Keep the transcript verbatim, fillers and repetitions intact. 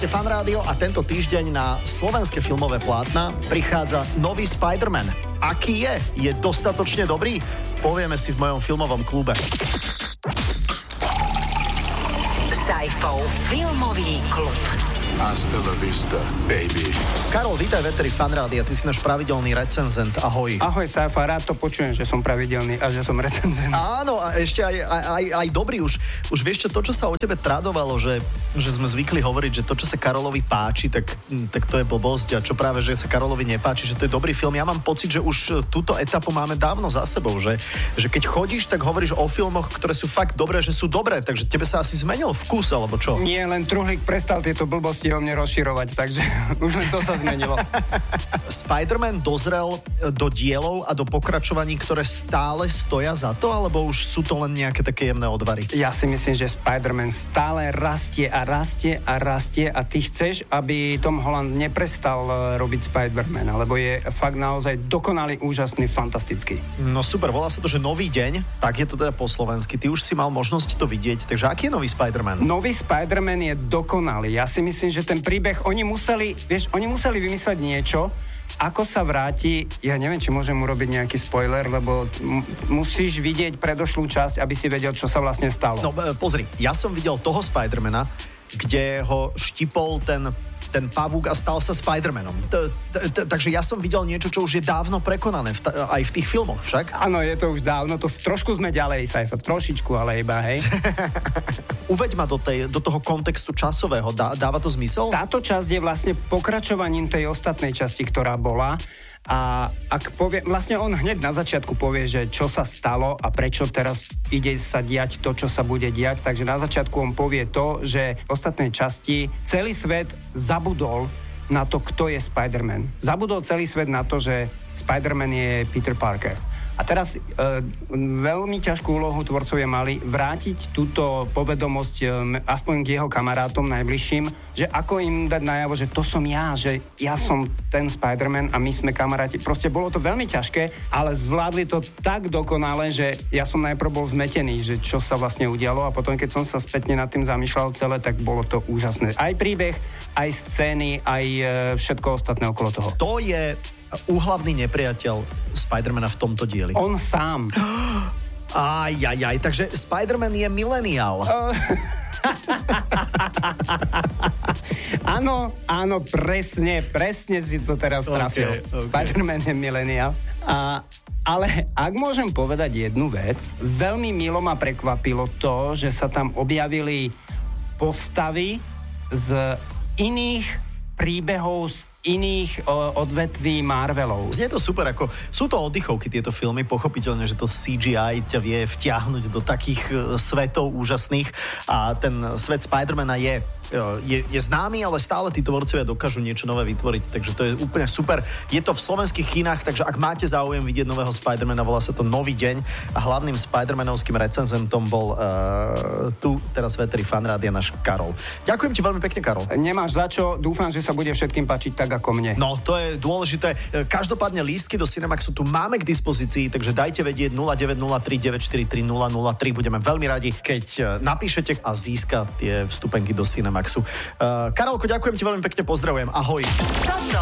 Fan Rádio a tento týždeň na slovenské filmové plátna prichádza nový Spider-Man. Aký je? Je dostatočne dobrý? Povieme si v mojom filmovom klube. Sajfov filmový klub. Hasta la vista, baby. Karol, vítaj v éteri Fan Rádia, ty si náš pravidelný recenzent, ahoj. Ahoj Sajfa, rád to počujem, že som pravidelný a že som recenzent. Áno, a ešte aj, aj, aj, aj dobrý, už, už vieš čo, to, čo sa o tebe tradovalo, že, že sme zvykli hovoriť, že to, čo sa Karolovi páči, tak, tak to je blbosť, a čo práve, že sa Karolovi nepáči, že to je dobrý film. Ja mám pocit, že už túto etapu máme dávno za sebou, že, že keď chodíš, tak hovoríš o filmoch, ktoré sú fakt dobré, že sú dobré, takže tebe sa asi zmenil vkus, alebo čo? Nie, len Truhlík prestal tieto blbosti o mne rozširovať, takže už len to sa zmenilo. Spider-Man dozrel do dielov a do pokračovaní, ktoré stále stoja za to, alebo už sú to len nejaké také jemné odvary? Ja si myslím, že Spider-Man stále rastie a rastie a rastie a ty chceš, aby Tom Holland neprestal robiť Spider-Man, lebo je fakt naozaj dokonalý, úžasný, fantastický. No super, volá sa to, že Nový deň, tak je to teda po slovensky. Ty už si mal možnosť to vidieť, takže aký je nový Spider-Man? Nový Spider-Man je dokonalý. Ja si myslím, že ten príbeh, oni museli, vieš, oni museli vymysleť niečo, ako sa vráti, ja neviem, či môžem urobiť nejaký spoiler, lebo m- musíš vidieť predošlú časť, aby si vedel, čo sa vlastne stalo. No pozri, ja som videl toho Spider-mana, kde ho štipol ten ten pavúk a stal sa Spider-manom. T- t- t- takže ja som videl niečo, čo už je dávno prekonané, v t- aj v tých filmoch však. Áno, je to už dávno, to trošku sme ďalej, Sajfa, trošičku, ale iba, hej. Uveď ma do, tej, do toho kontextu časového, Dá, dáva to zmysel? Táto časť je vlastne pokračovaním tej ostatnej časti, ktorá bola, a ak povie, vlastne on hneď na začiatku povie, že čo sa stalo a prečo teraz ide sa diať to, čo sa bude diať, takže na začiatku on povie to, že v ostatnej časti celý svet zabudol na to, kto je Spider-Man. Zabudol celý svet na to, že Spider-Man je Peter Parker. A teraz e, veľmi ťažkú úlohu tvorcovia mali vrátiť túto povedomosť e, aspoň k jeho kamarátom najbližším, že ako im dať najavo, že to som ja, že ja som ten Spider-Man a my sme kamaráti. Proste bolo to veľmi ťažké, ale zvládli to tak dokonale, že ja som najprv bol zmetený, že čo sa vlastne udialo, a potom, keď som sa spätne nad tým zamýšľal celé, tak bolo to úžasné. Aj príbeh, aj scény, aj e, všetko ostatné okolo toho. To je úhlavný nepriateľ Spider-mana v tomto dieli. On sám. Aj, aj, aj, takže Spider-Man je mileniál. Uh, áno, áno, presne, presne si to teraz trafil. Okay, okay. Spider-Man je mileniál. A ale ak môžem povedať jednu vec, veľmi milo ma prekvapilo to, že sa tam objavili postavy z iných príbehov z iných o, odvetví Marvelov. Znie to super, ako sú to oddychovky tieto filmy, pochopiteľne, že to C G I ťa vie vtiahnuť do takých uh, svetov úžasných, a ten svet Spider-mana je, uh, je, je známy, ale stále tí tvorcovia dokážu niečo nové vytvoriť, takže to je úplne super. Je to v slovenských kinách, takže ak máte záujem vidieť nového Spider-mana, volá sa to Nový deň a hlavným Spider-manovským recenzentom bol uh, tu teraz v éteri Fan Rádia náš Karol. Ďakujem ti veľmi pekne, Karol. Nemáš za čo, dúfam, že sa bude všetkým páčiť tak ako mne. No, to je dôležité. Každopádne lístky do Cinemaxu tu máme k dispozícii, takže dajte vedieť nula deväť nula tri deväť štyri tri nula nula tri. Budeme veľmi radi, keď napíšete a získa tie vstupenky do Cinemaxu. Uh, Karolko, ďakujem ti veľmi pekne, pozdravujem. Ahoj. Toto